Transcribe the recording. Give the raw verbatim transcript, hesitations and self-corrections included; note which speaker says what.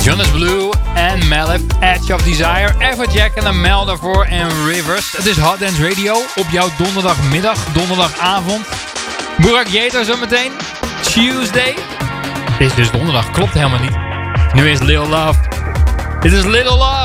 Speaker 1: Jonas Blue en Malif, Edge of Desire, Everjack en een Mel daarvoor en Rivers. Het is Hot Dance Radio op jouw donderdagmiddag, donderdagavond. Burak Yeter zometeen. Tuesday. Het is dus donderdag, klopt helemaal niet. Nu is Little Love. Dit is Little Love.